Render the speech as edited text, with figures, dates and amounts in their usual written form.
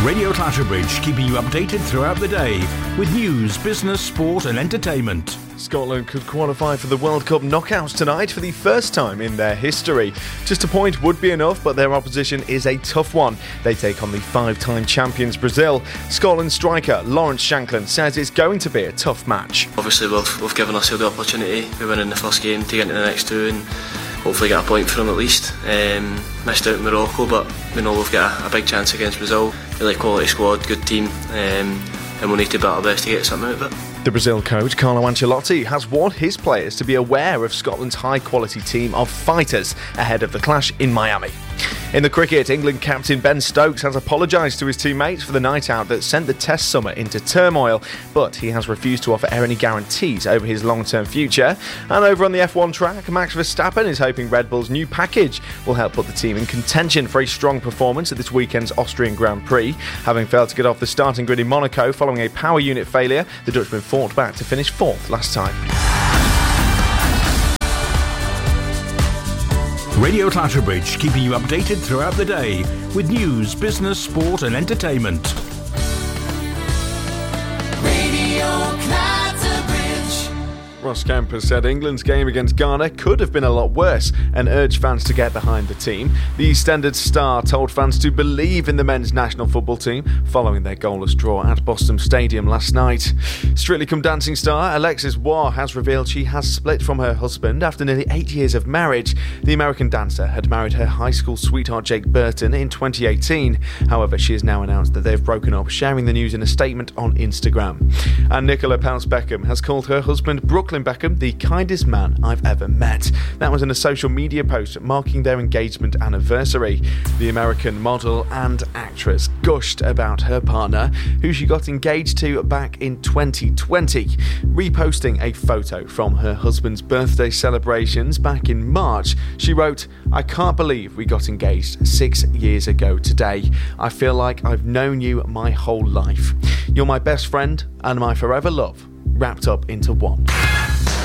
Radio Clatterbridge, keeping you updated throughout the day with news, business, sport and entertainment. Scotland could qualify for the World Cup knockouts tonight for the first time in their history. Just a point would be enough, but their opposition is a tough one. They take on the five-time champions Brazil. Scotland striker Lawrence Shankland says it's going to be a tough match. Obviously we've given ourselves the opportunity. We win in the first game to get into the next two and hopefully get a point for them at least. Missed out in Morocco, but we know we've got a big chance against Brazil. Really quality squad, good team, and we'll need to bat our best to get something out of it. The Brazil coach, Carlo Ancelotti, has warned his players to be aware of Scotland's high-quality team of fighters ahead of the clash in Miami. In the cricket, England captain Ben Stokes has apologised to his teammates for the night out that sent the Test summer into turmoil, but he has refused to offer any guarantees over his long-term future. And over on the F1 track, Max Verstappen is hoping Red Bull's new package will help put the team in contention for a strong performance at this weekend's Austrian Grand Prix. Having failed to get off the starting grid in Monaco following a power unit failure, the Dutchman fought back to finish fourth last time. Radio Clatterbridge, keeping you updated throughout the day with news, business, sport and entertainment. Radio Clatterbridge. Ross Kemp has said England's game against Ghana could have been a lot worse and urged fans to get behind the team. The EastEnders star told fans to believe in the men's national football team following their goalless draw at Boston Stadium last night. Strictly Come Dancing star Alexis Waugh has revealed she has split from her husband after nearly 8 years of marriage. The American dancer had married her high school sweetheart Jake Burton in 2018. However, she has now announced that they've broken up, sharing the news in a statement on Instagram. And Nicola Peltz-Beckham has called her husband Brooklyn Beckham the kindest man I've ever met. That was in a social media post marking their engagement anniversary. The American model and actress gushed about her partner, who she got engaged to back in 2020, reposting a photo from her husband's birthday celebrations back in March. She wrote, "I can't believe we got engaged 6 years ago today. I feel like I've known you my whole life. You're my best friend and my forever love, wrapped up into one."